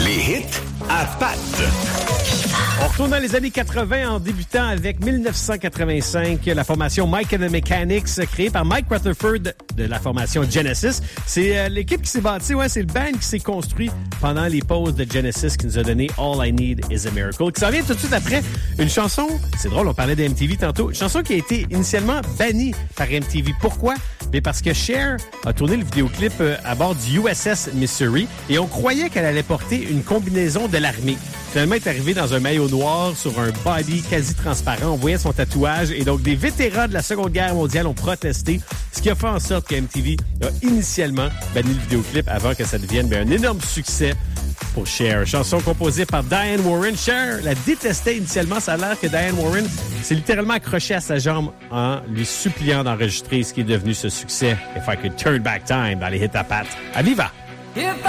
Les hits à Pat. On retourne dans les années 80 en débutant avec 1985, la formation Mike and the Mechanics, créée par Mike Rutherford de la formation Genesis. C'est l'équipe qui s'est bâtie, c'est le band qui s'est construit pendant les pauses de Genesis qui nous a donné All I Need Is a Miracle, qui s'en vient tout de suite après une chanson, c'est drôle, on parlait de MTV tantôt, une chanson qui a été initialement bannie par MTV. Pourquoi? Mais parce que Cher a tourné le vidéoclip à bord du USS Missouri et on croyait qu'elle allait porter une combinaison de l'armée. Finalement, elle est arrivée dans un maillot noir sur un body quasi transparent. On voyait son tatouage et donc des vétérans de la Seconde Guerre mondiale ont protesté, ce qui a fait en sorte que MTV a initialement banni le vidéoclip avant que ça devienne un énorme succès pour Cher. Chanson composée par Diane Warren. Cher la détestait initialement. Ça a l'air que Diane Warren s'est littéralement accrochée à sa jambe en lui suppliant d'enregistrer ce qui est devenu ce succès. If I Could Turn Back Time dans les hits à Pat. À Viva! If